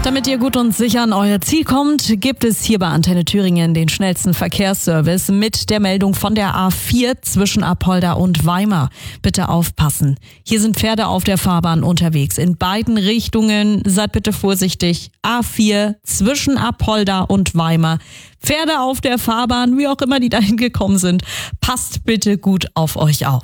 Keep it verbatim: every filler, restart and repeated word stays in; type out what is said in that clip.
Damit ihr gut und sicher an euer Ziel kommt, gibt es hier bei Antenne Thüringen den schnellsten Verkehrsservice mit der Meldung von der A vier zwischen Apolda und Weimar. Bitte aufpassen. Hier sind Pferde auf der Fahrbahn unterwegs. In beiden Richtungen seid bitte vorsichtig. A vier zwischen Apolda und Weimar. Pferde auf der Fahrbahn, wie auch immer die dahin gekommen sind. Passt bitte gut auf euch auf.